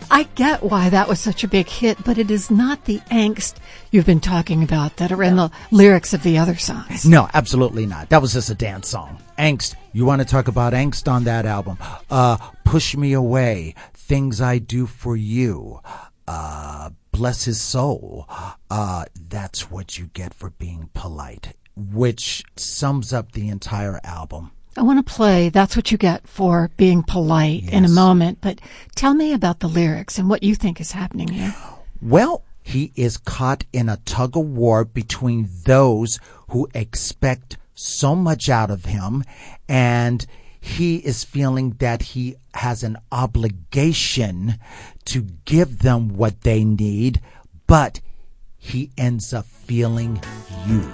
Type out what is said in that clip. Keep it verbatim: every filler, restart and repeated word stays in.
I get why that was such a big hit, but it is not the angst you've been talking about that are in the lyrics of the other songs. No, absolutely not. That was just a dance song. Angst. You want to talk about angst on that album? Uh, Push Me Away, Things I Do For You, uh, Bless His Soul. Uh, that's what you get for being polite, which sums up the entire album. I want to play That's What You Get for Being Polite Yes. in a moment, but tell me about the lyrics and what you think is happening here. Well, he is caught in a tug of war between those who expect so much out of him, and he is feeling that he has an obligation to give them what they need, but he ends up feeling used.